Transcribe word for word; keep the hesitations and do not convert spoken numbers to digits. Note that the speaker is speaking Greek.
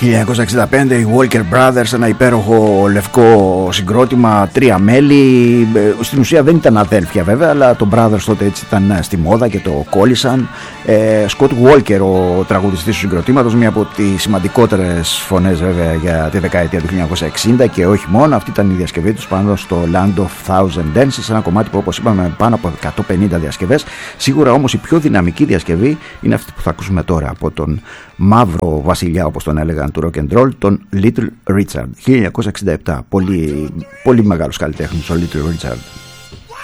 χίλια εννιακόσια εξήντα πέντε οι Walker Brothers, ένα υπέροχο λευκό συγκρότημα, τρία μέλη. Στην ουσία δεν ήταν αδέλφια βέβαια, αλλά το Brothers τότε έτσι ήταν στη μόδα και το κόλλησαν. ε, Scott Walker, ο τραγουδιστής του συγκροτήματος, μία από τις σημαντικότερες φωνές βέβαια για τη δεκαετία του χίλια εννιακόσια εξήντα και όχι μόνο. Αυτή ήταν η διασκευή τους πάνω στο Land of Thousand Dances, ένα κομμάτι που, όπως είπαμε, πάνω από εκατόν πενήντα διασκευές. Σίγουρα όμως η πιο δυναμική διασκευή είναι αυτή που θα ακούσουμε τώρα από τον μαύρο βασιλιά, όπως τον έλεγαν, του rock and roll, τον Little Richard, χίλια εννιακόσια εξήντα επτά. Πολύ, πολύ μεγάλος καλλιτέχνης ο Little Richard.